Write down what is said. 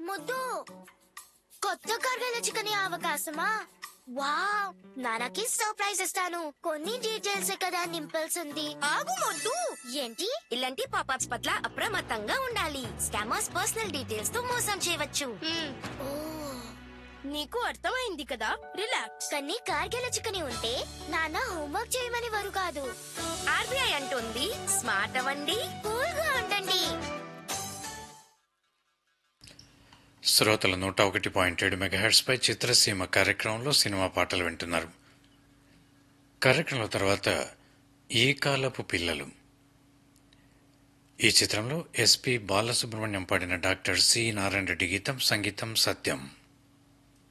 ముద్దు కొత్త కర్గల chicken అవకాశమా? Wow, నాన్నకి సర్ప్రైజ్ ఇస్తాను. కొన్ని డీటెయిల్స్ కదా నింపాల్సింది. ఆగు మొద్దు. ఏంటి? ఇలాంటి పాపాప్స్ పట్ల అప్రమత్తంగా ఉండాలి. స్కామర్స్ పర్సనల్ డీటెయిల్స్ తో మోసం చేయవచ్చు. ఓ, నీకు అర్థమైంది కదా, రిలాక్స్. కానీ కార్గిల చికెన్ ఉంటే నాన్న హోంవర్క్ చేయమని వారు కాదు. ఆర్బీఐ అంటుంది స్మార్ట్ అవ్వండి, కూల్ గా ఉండండి. శ్రోతలు 101.7 మెగాహెర్ట్జ్ పై చిత్రసీమ కార్యక్రమంలో సినిమా పాటలు వింటున్నారు. కార్యక్రమం తర్వాత ఈ కాలపు పిల్లలు ఈ చిత్రంలో ఎస్పి బాలసుబ్రహ్మణ్యం పాడిన డాక్టర్ సి నారాయణ రెడ్డి గీతం, సంగీతం సత్యం.